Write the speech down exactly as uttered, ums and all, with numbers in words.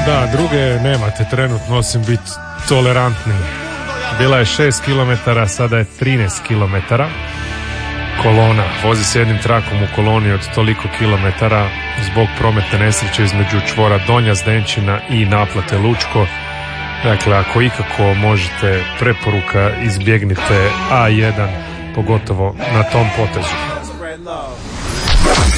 Da, druge nemate trenutno osim biti tolerantni. Bila je šest kilometara, sada je trinaest kilometara. Kolona, vozi se jednim trakom u koloni od toliko kilometara zbog prometne nesreće između čvora Donja Zdenčina i naplate Lučko. Dakle, ako ikako možete, preporuka, izbjegnite A jedan, pogotovo na tom potezu.